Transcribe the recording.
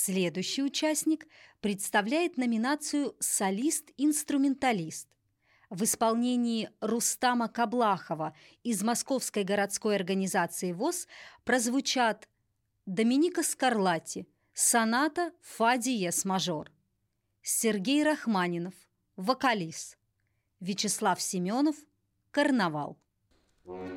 Следующий участник представляет номинацию «Солист-инструменталист». В исполнении Рустама Каблахова из Московской городской организации ВОС прозвучат Доминика Скарлатти, соната фа диез мажор, Сергей Рахманинов, вокалист, Вячеслав Семенов, карнавал.